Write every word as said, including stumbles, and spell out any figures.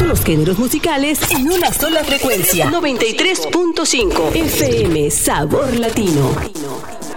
los géneros musicales en una sola frecuencia. noventa y tres punto cinco F M Sabor Latino.